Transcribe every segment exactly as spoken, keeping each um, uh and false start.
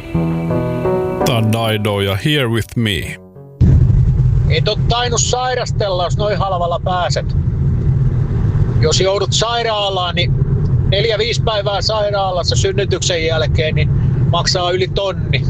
Tää on Dido ja Here With Me. Et oo tainnut sairastella, jos noin halvalla pääset. Jos joudut sairaalaan, niin neljä viisi päivää sairaalassa synnytyksen jälkeen, niin maksaa yli tonni.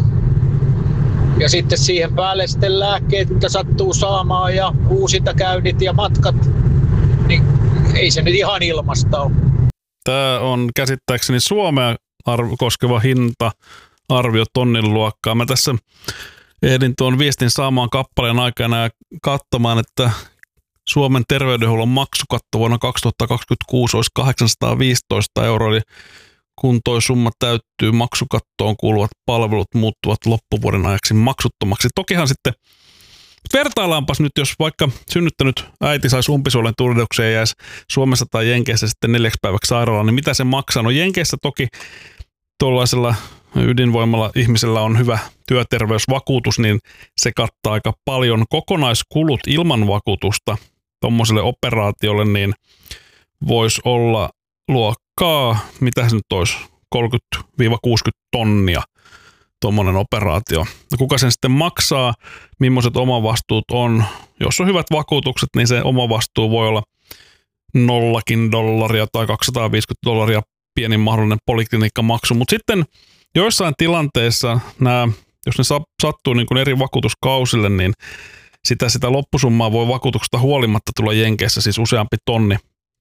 Ja sitten siihen päälle sitten lääkkeet, mitä sattuu saamaan ja uusintakäynnit ja matkat. Niin ei se nyt ihan ilmasta ole. Tämä on käsittääkseni Suomea arvo, koskeva hinta, arvio tonnin luokkaa. Mä tässä ehdin tuon viestin saamaan kappaleen aikana ja katsomaan, että Suomen terveydenhuollon maksukatto vuonna kaksituhattakaksikymmentäkuusi olisi kahdeksansataaviisitoista euroa, eli kun toi summa täyttyy, maksukattoon kuuluvat palvelut muuttuvat loppuvuoden ajaksi maksuttomaksi. Tokihan sitten vertaillaanpas nyt, jos vaikka synnyttänyt äiti saisi umpisuolen tulehdukseen ja jäisi Suomessa tai Jenkeissä sitten neljäksi päiväksi sairaalaan, niin mitä se maksaa? No Jenkeissä toki tuollaisella ydinvoimalla ihmisellä on hyvä työterveysvakuutus, niin se kattaa aika paljon kokonaiskulut ilman vakuutusta tuommoiselle operaatiolle, niin voisi olla luokkaa, mitä se nyt olisi, kolmekymmentä kuusikymmentä tonnia tuommoinen operaatio. Ja kuka sen sitten maksaa, millaiset omavastuut on, jos on hyvät vakuutukset, niin se omavastuu voi olla nollakin dollaria tai kaksisataaviisikymmentä dollaria pienin mahdollinen poliklinikkamaksu, mutta sitten joissain tilanteissa nämä, jos ne sattuu niin kuin eri vakuutuskausille, niin sitä, sitä loppusummaa voi vakuutuksesta huolimatta tulla Jenkeissä siis useampi tonni.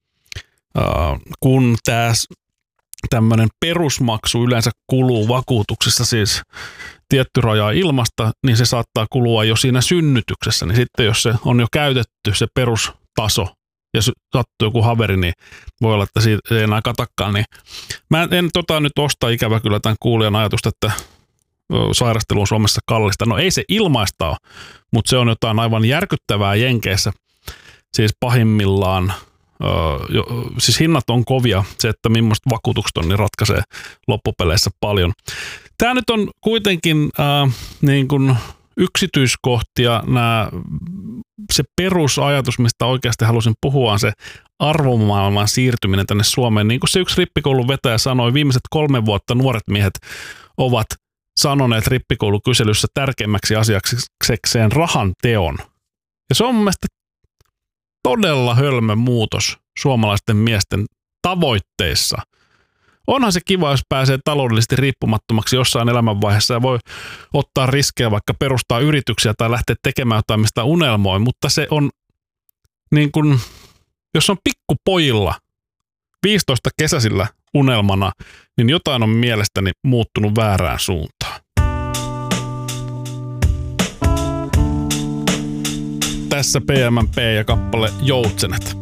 Uh, kun tämä tämmöinen perusmaksu yleensä kuluu vakuutuksessa siis tietty raja ilmasta, niin se saattaa kulua jo siinä synnytyksessä. Niin sitten jos se on jo käytetty se perustaso ja sattuu joku haveri, niin voi olla, että siitä ei enää katakaan. Niin mä en, en tota nyt osta ikävä kyllä tämän kuulijan ajatusta, että sairastelu on Suomessa kallista. No ei se ilmaista ole, mutta se on jotain aivan järkyttävää Jenkeissä. Siis pahimmillaan, öö, jo, siis hinnat on kovia. Se, että millaiset vakuutukset on, niin ratkaisee loppupeleissä paljon. Tämä nyt on kuitenkin äh, niin kuin yksityiskohtia. Nää, se perusajatus, mistä oikeasti halusin puhua, on se arvomaailman siirtyminen tänne Suomeen. Niin kuin se yksi rippikoulun vetäjä sanoi, viimeiset kolme vuotta nuoret miehet ovat sanoneet rippikoulukyselyssä tärkeimmäksi asiakseen rahan teon. Ja se on mun mielestä todella hölmö muutos suomalaisten miesten tavoitteissa. Onhan se kiva, jos pääsee taloudellisesti riippumattomaksi jossain elämänvaiheessa ja voi ottaa riskejä, vaikka perustaa yrityksiä tai lähteä tekemään jotain, mistä unelmoi, mutta se on niin kuin, jos on pikkupojilla viisitoista kesäisillä unelmana, niin jotain on mielestäni muuttunut väärään suuntaan. Tässä P M P ja kappale Joutsenet.